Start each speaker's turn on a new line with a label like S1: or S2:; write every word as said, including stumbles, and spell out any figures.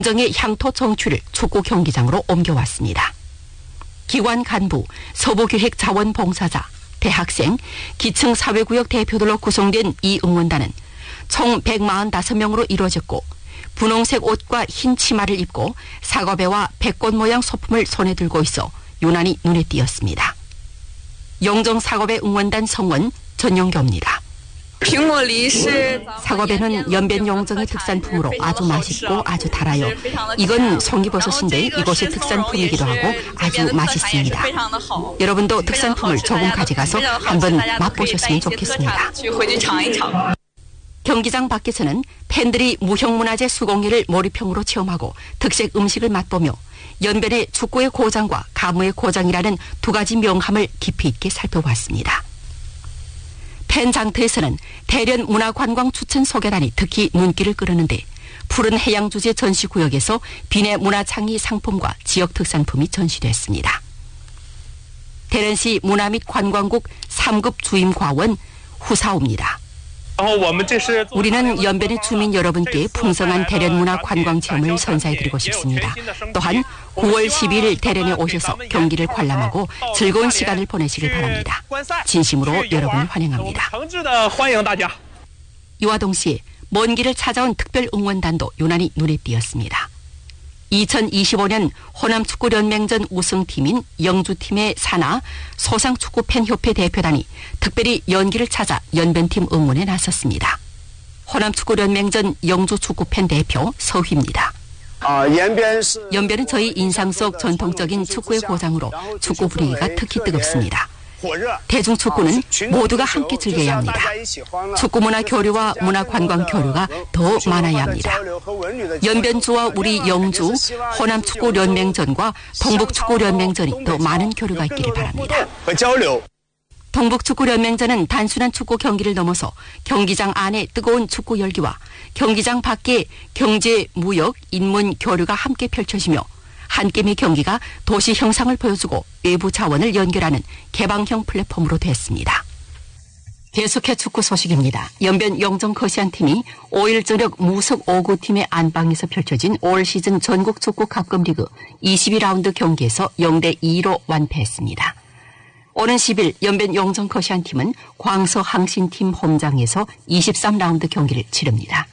S1: 정의 향토 정취를 축구 경기장으로 옮겨왔습니다. 기관 간부, 서부기획자원봉사자, 대학생, 기층 사회구역 대표들로 구성된 이 응원단은 총 백사십오 명으로 이루어졌고 분홍색 옷과 흰 치마를 입고 사과배와 백꽃 모양 소품을 손에 들고 있어 유난히 눈에 띄었습니다. 영정 사과배 응원단 성원 전용교입니다. 사과배는 연변 영정의 특산품으로 아주 맛있고 아주 달아요. 이건 송이버섯인데 이곳의 특산품이기도 하고 아주 맛있습니다. 여러분도 특산품을 조금 가져가서 한번 맛보셨으면 좋겠습니다. 경기장 밖에서는 팬들이 무형문화재 수공예를 몰입형으로 체험하고 특색 음식을 맛보며 연변의 축구의 고장과 가무의 고장이라는 두 가지 명함을 깊이 있게 살펴봤습니다. 팬 장터에서는 대련 문화관광 추천 소개란이 특히 눈길을 끌었는데 푸른 해양 주제 전시구역에서 비내 문화창의 상품과 지역 특산품이 전시됐습니다. 대련시 문화 및 관광국 삼 급 주임과원 후사오입니다. 우리는 연변의 주민 여러분께 풍성한 대련 문화 관광 체험을 선사해드리고 싶습니다. 또한 구월 십일 대련에 오셔서 경기를 관람하고 즐거운 시간을 보내시길 바랍니다. 진심으로 여러분을 환영합니다. 이와 동시에 먼 길을 찾아온 특별 응원단도 유난히 눈에 띄었습니다. 이천이십오 년 호남축구연맹전 우승팀인 영주팀의 산하 소상축구팬협회 대표단이 특별히 연기를 찾아 연변팀 응원에 나섰습니다. 호남축구연맹전 영주축구팬 대표 서휘입니다. 연변은 저희 인상 속 전통적인 축구의 고장으로 축구 분위기가 특히 뜨겁습니다. 대중축구는 모두가 함께 즐겨야 합니다. 축구문화 교류와 문화관광 교류가 더 많아야 합니다. 연변주와 우리 영주, 호남축구연맹전과 동북축구연맹전이 더 많은 교류가 있기를 바랍니다. 동북축구연맹전은 단순한 축구 경기를 넘어서 경기장 안에 뜨거운 축구 열기와 경기장 밖에 경제, 무역, 인문 교류가 함께 펼쳐지며 한 게임의 경기가 도시 형상을 보여주고 외부 자원을 연결하는 개방형 플랫폼으로 됐습니다. 계속해 축구 소식입니다. 연변 영정 거시안팀이 오일 저녁 무석 오 구 팀의 안방에서 펼쳐진 올 시즌 전국 축구 갑금리그 이십이 라운드 경기에서 영 대 이로 완패했습니다. 오는 십 일 연변 영정 거시안팀은 광서 항신팀 홈장에서 이십삼 라운드 경기를 치릅니다.